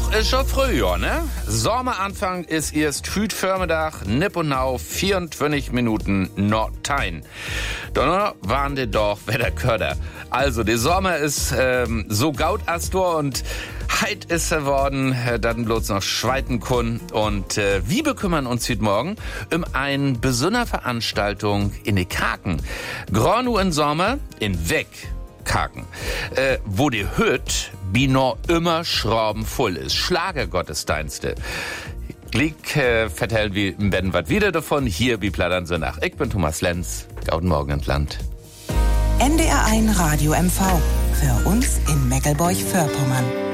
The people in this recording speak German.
Noch ist schon früh, ja, ne? Sommeranfang ist erst hüt Vormittag, nipp und nau, 24 Minuten Nordtein. Dann waren die doch wieder Köder. Also, der Sommer ist so gaut Astor und heit ist er worden, dann bloß noch schweiten kun. Und wir bekümmern uns heute Morgen um eine besondere Veranstaltung in die Kaken. Granu in Sommer in Weg. Kaken, wo die Hüt bino immer schraubenvoll ist. Schlagergottesdienste. Glick vertellen wir im Ben wat wieder davon. Hier wie Plattern so nach. Ich bin Thomas Lenz. Guten Morgen ins Land. NDR1 Radio MV. Für uns in Meckelburg-Vorpommern.